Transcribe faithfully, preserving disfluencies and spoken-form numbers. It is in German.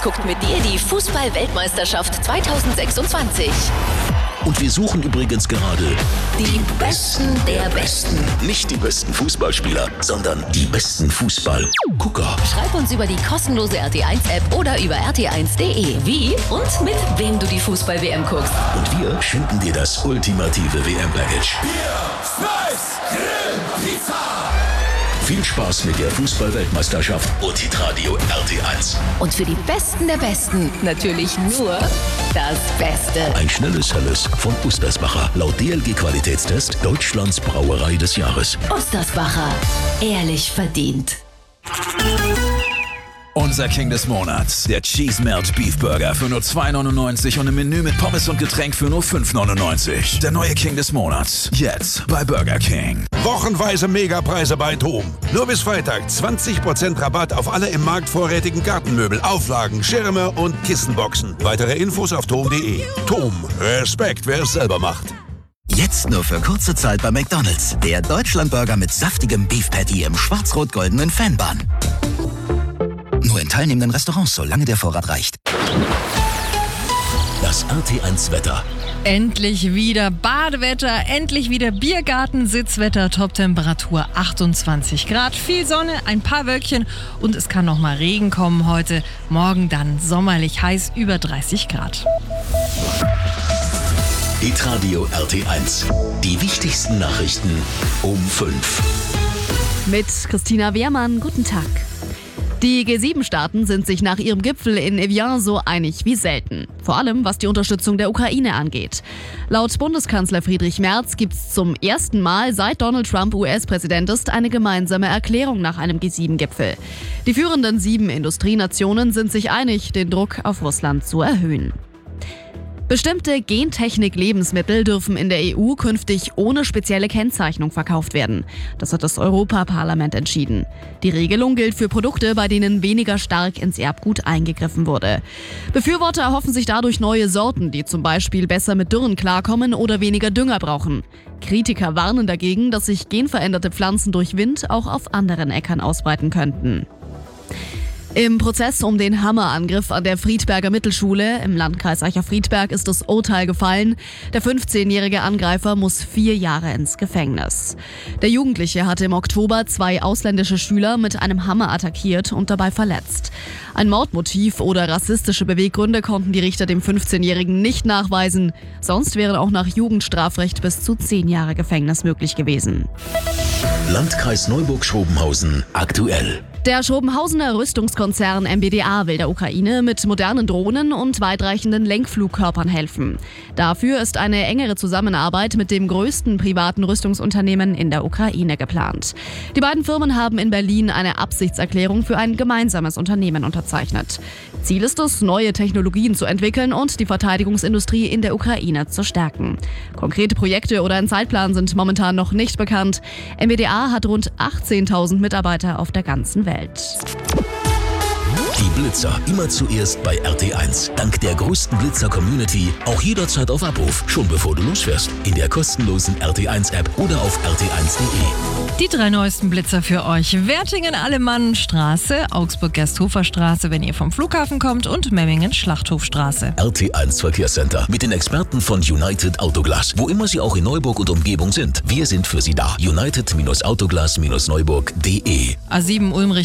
guckt mit dir die Fußball-Weltmeisterschaft zweitausendsechsundzwanzig. Und wir suchen übrigens gerade Die Besten der Besten. nicht die besten Fußballspieler, sondern die besten Fußballgucker. Schreib uns über die kostenlose R T eins App oder über r t eins punkt d e, wie und mit wem du die Fußball-W M guckst. Und wir schenken dir das ultimative W M-Package. Bier, Schweiß, Grill, Pizza. Viel Spaß mit der Fußball-Weltmeisterschaft und Hitradio R T eins. Und für die Besten der Besten natürlich nur das Beste. Ein schnelles Helles von Usbersbacher. Laut D L G-Qualitätstest Deutschlands Brauerei des Jahres. Ostersbacher. Ehrlich verdient. Unser King des Monats, der Cheese Melt Beef Burger für nur zwei neunundneunzig und im Menü mit Pommes und Getränk für nur fünf neunundneunzig. Der neue King des Monats, jetzt bei Burger King. Wochenweise Megapreise bei Thom. Nur bis Freitag zwanzig Prozent Rabatt auf alle im Markt vorrätigen Gartenmöbel, Auflagen, Schirme und Kissenboxen. Weitere Infos auf thom punkt de. Thom, Respekt, wer es selber macht. Jetzt nur für kurze Zeit bei McDonald's. Der Deutschlandburger mit saftigem Beef Patty im schwarz-rot-goldenen Fanbun. Nur in teilnehmenden Restaurants, solange der Vorrat reicht. Das R T eins Wetter. Endlich wieder Badewetter, endlich wieder Biergarten, Sitzwetter, Toptemperatur achtundzwanzig Grad, viel Sonne, ein paar Wölkchen und es kann noch mal Regen kommen heute. Morgen dann sommerlich heiß, über dreißig Grad. Hitradio R T eins. Die wichtigsten Nachrichten um fünf. Mit Christina Wehrmann, guten Tag. Die G sieben Staaten sind sich nach ihrem Gipfel in Evian so einig wie selten. Vor allem, was die Unterstützung der Ukraine angeht. Laut Bundeskanzler Friedrich Merz gibt es zum ersten Mal, seit Donald Trump U S-Präsident ist, eine gemeinsame Erklärung nach einem G sieben Gipfel. Die führenden sieben Industrienationen sind sich einig, den Druck auf Russland zu erhöhen. Bestimmte Gentechnik-Lebensmittel dürfen in der E U künftig ohne spezielle Kennzeichnung verkauft werden. Das hat das Europaparlament entschieden. Die Regelung gilt für Produkte, bei denen weniger stark ins Erbgut eingegriffen wurde. Befürworter erhoffen sich dadurch neue Sorten, die zum Beispiel besser mit Dürren klarkommen oder weniger Dünger brauchen. Kritiker warnen dagegen, dass sich genveränderte Pflanzen durch Wind auch auf anderen Äckern ausbreiten könnten. Im Prozess um den Hammerangriff an der Friedberger Mittelschule im Landkreis Eicher-Friedberg ist das Urteil gefallen. Der fünfzehnjährige Angreifer muss vier Jahre ins Gefängnis. Der Jugendliche hatte im Oktober zwei ausländische Schüler mit einem Hammer attackiert und dabei verletzt. Ein Mordmotiv oder rassistische Beweggründe konnten die Richter dem fünfzehnjährigen nicht nachweisen. Sonst wären auch nach Jugendstrafrecht bis zu zehn Jahre Gefängnis möglich gewesen. Landkreis Neuburg-Schrobenhausen aktuell. Der Schrobenhausener Rüstungskonzern M B D A will der Ukraine mit modernen Drohnen und weitreichenden Lenkflugkörpern helfen. Dafür ist eine engere Zusammenarbeit mit dem größten privaten Rüstungsunternehmen in der Ukraine geplant. Die beiden Firmen haben in Berlin eine Absichtserklärung für ein gemeinsames Unternehmen unterzeichnet. Ziel ist es, neue Technologien zu entwickeln und die Verteidigungsindustrie in der Ukraine zu stärken. Konkrete Projekte oder ein Zeitplan sind momentan noch nicht bekannt. M B D A hat rund achtzehntausend Mitarbeiter auf der ganzen Welt. Die Blitzer immer zuerst bei R T eins. Dank der größten Blitzer-Community auch jederzeit auf Abruf, schon bevor du losfährst. In der kostenlosen R T eins App oder auf r t eins punkt de. Die drei neuesten Blitzer für euch. Wertingen-Alemannenstraße, Augsburg-Gersthofer-Straße, wenn ihr vom Flughafen kommt und Memmingen-Schlachthof-Straße. R T eins Verkehrscenter mit den Experten von United Autoglas. Wo immer sie auch in Neuburg und Umgebung sind. Wir sind für sie da. United Autoglas Neuburg punkt de. A sieben Ulmrich